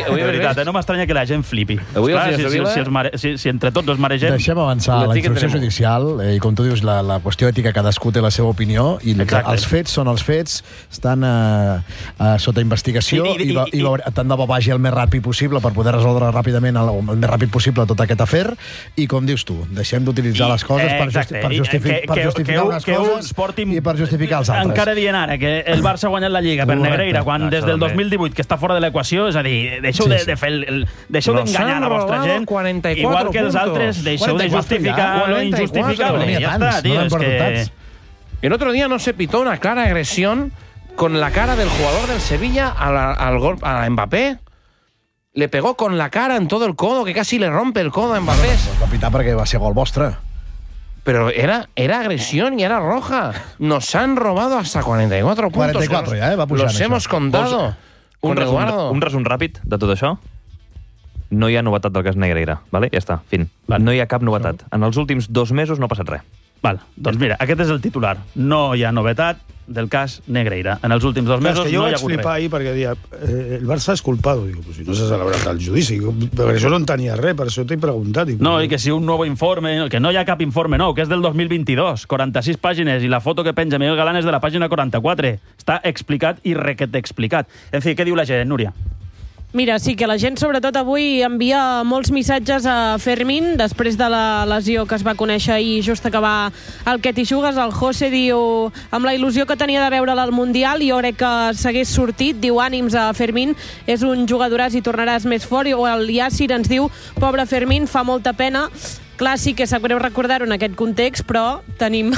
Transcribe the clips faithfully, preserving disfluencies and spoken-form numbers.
avui de veritat, eh? No m'estranya que la gent flipi. Avui Clar, els si, si, si, els mare... si, si entre tots els maregem... Deixem avançar la instrucció judicial eh, i, com tu dius, la, la qüestió ètica, cadascú té la seva opinió i Exacte. Els fets són els fets, estan eh, eh, sota investigació i, i, i, i, i, i tant de bo vagi el més ràpid possible per poder resoldre ràpidament el, el més ràpid possible tot aquest afer i, com dius tu, deixem d'utilitzar les coses per, justi per, justifi que, per que, justificar que, unes que coses portin... i per justificar els altres. Encara dient ara que el Barça ha guanyat la Lliga per Negreira quan des del dos mil divuit que està fora de l'equació, és a dir, deixeu de, de fer el, el, deixeu d'enganyar la vostra gent, igual que els altres, deixeu de justificar lo injustificable. Ja està, tío, és que... El otro día no se pitó una clara agresión con la cara del jugador del Sevilla al, al gol, a Mbappé. Le pegó con la cara en todo el codo, que casi le rompe el codo a Mbappé. Va pitar perquè va ser gol vostre. Pero era, era agresión y era roja. Nos han robado hasta cuarenta y cuatro puntos. cuarenta y cuatro ja, eh? Va pujant Los això. hemos contado. Un resum, un resum ràpid de tot això. No hi ha novetat del cas Negreira, vale? Ja està, fin. No hi ha cap novetat. En els últims dos mesos no ha passat res. Val, doncs mira, aquest és el titular. No hi ha novetat del cas Negreira. En els últims dos mesos no hi ha hagut res. Jo vaig flipar ahir perquè dia, eh, el Barça és culpado. Digo, pues si no s'ha celebrat el judici. Per això no en tenia res, per això t'he preguntat. Digo, no, i que si un nou informe, que no hi ha cap informe nou, que és del dos mil vint-i-dos, quaranta-sis pàgines, i la foto que penja Miguel Galán és de la pàgina quaranta-quatre. Està explicat i requete explicat. En fi, què diu la gent, Núria? Mira, sí que la gent, sobretot avui, envia molts missatges a Fermín després de la lesió que es va conèixer ahir just acabar el que t'hi jugues. El José diu, amb la il·lusió que tenia de veure'l al Mundial, jo crec que s'hagués sortit, diu ànims a Fermín, és un jugadoràs i tornaràs més fort. O el Yacir ens diu, pobre Fermín, fa molta pena. Clar, sí que sap greu recordar-ho en aquest context, però tenim...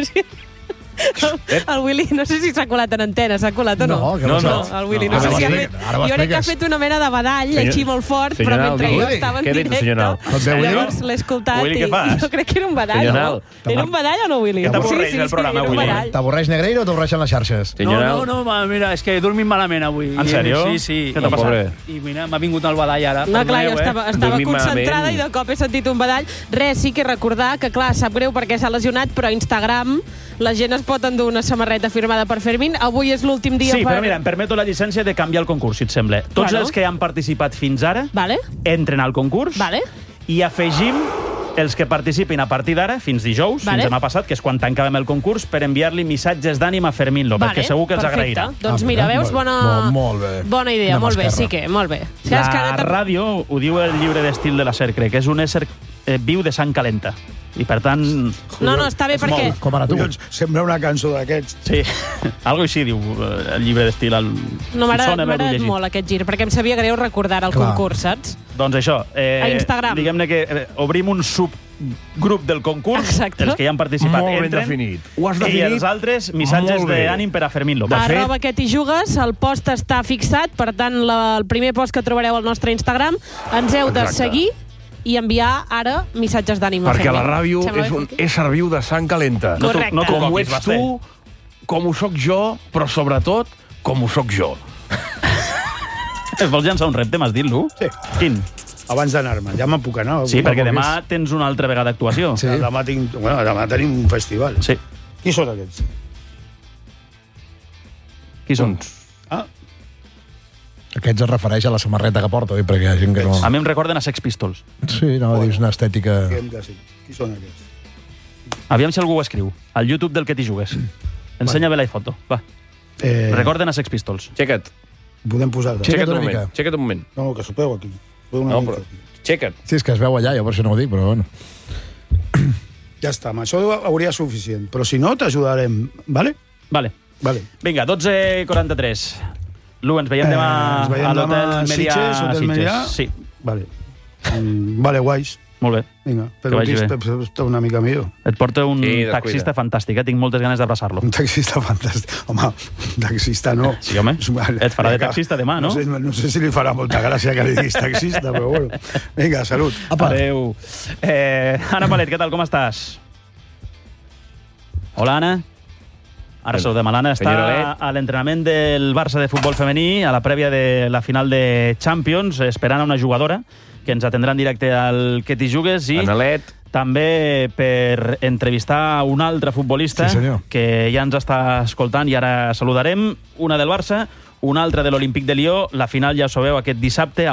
El Willy, no sé si s'ha colat en antena, s'ha colat o no? No, que no, no. El Willy, no, no sé si ha fet... Jo crec que ha fet una mena de badall, així molt fort, però mentre jo estava en directe, llavors l'he escoltat i jo crec que era un badall, no? Era un badall o no, Willy? Que t'avorreix el programa, Willy. T'avorreix Negreira o t'avorreixen les xarxes? No, no, no, mira, és que he dormit malament avui. En sèrio? Sí, sí. Què t'ha passat? I mira, m'ha vingut el badall ara. No, clar, jo estava concentrada i de cop he sentit un badall. Res, sí que recordar que, clar, sap greu perquè s'ha lesionat, però a Instagram la gent es pot endur una samarreta firmada per Fermín. Avui és l'últim dia sí, per... Sí, però mira, em permeto la llicència de canviar el concurs, si et sembla. Tots claro. els que han participat fins ara vale. entren al concurs vale. i afegim els que participin a partir d'ara, fins dijous, vale. fins demà passat, que és quan tancàvem el concurs, per enviar-li missatges d'ànim a Fermín López, vale. que segur que els Perfecte. agrairà. Doncs mira, veus, bona, molt, molt bé. bona idea, Anem molt bé, esquerra. sí que, molt bé. La ràdio, ho diu el llibre d'estil de la S E R, crec, que és un ésser eh, viu de sang calenta. I per tant... No, no, està bé perquè... Com ara tu. Sembla una cançó d'aquests. Sí, algo així diu el llibre d'estil. El... No, m'ha agradat molt aquest gir, perquè em sabia greu recordar el Clar. concurs, saps? Doncs això, eh, a Instagram. Diguem-ne que eh, obrim un subgrup del concurs, exacte. els que hi han participat molt ben entren, definit. Ho has i definit els altres missatges d'ànim per a Fermín López. Arroba que t'hi jugues, el post està fixat, per tant, la, el primer post que trobareu al nostre Instagram, ens heu de Exacte. seguir i enviar ara missatges d'ànim a Perquè Fermín. la ràdio Sembla és bé? un ésser viu de sang calenta. No t'ho- Correcte. no t'ho Com ho copis, ets Basté. tu, com ho sóc jo, però sobretot com ho sóc jo. Es vols llançar un repte, m'has dit, Lu? Sí. Quin? Abans d'anar-me. Ja me'n puc anar. Sí, perquè demà tens una altra vegada actuació. Sí. Demà, tinc, bueno, demà tenim un festival. Sí. Qui són aquests? Qui són? Ah, Aquests es refereix a la samarreta que porta, oi? Perquè hi ha gent que no... A mi em recorden a Sex Pistols. Sí, no, dius una estètica... diguem que sí. Qui són aquests? Aviam si algú ho escriu. Al YouTube del que t'hi jugues. Ensenya bé la foto. Va. Eh, Recorden a Sex Pistols. Xeca't. Podem posar... Xeca't Xeca't un una moment. mica. Xeca't un moment. No, que sopeu aquí. Podeu una No, mica però... aquí. Xeca't. Sí, és que es veu allà, jo per això no ho dic, però bueno. Ja està, amb això hauria suficient. Però si no, t'ajudarem, vale? Vale. Vale. Vinga, dotze quaranta-tres. Lu, ens veiem demà Eh, ens veiem a l'hotel demà a Melià. Sitges, hotel Melià. Sí, Vale. Mm, vale, guais. molt bé. Vinga, Que però vagi aquí bé. està- està una mica millor. Et porta un Sí, descuida. taxista fantàstic, eh? Tinc moltes ganes d'abraçar-lo. Un taxista fantàstic. Home, un taxista no. Sí, home. Et farà de taxista demà, no? No sé, no sé si li farà molta gràcia que li diguis taxista, però bueno. Vinga, salut. Apa. Adéu. Eh, Anna Palet, què tal, com estàs? Hola, Anna. Ara saludem a l'Anna. Està Senyora a l'entrenament del Barça de futbol femení, a la prèvia de la final de Champions, esperant a una jugadora que ens atendrà en directe al que t'hi jugues i Analet. també per entrevistar un altre futbolista Sí, senyor. que ja ens està escoltant i ara saludarem. Una del Barça, una altra de l'Olímpic de Lió. La final ja ho sabeu aquest dissabte